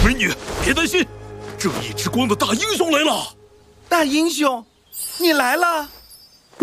美女，别担心，正义之光的大英雄来了。 大英雄，你来了。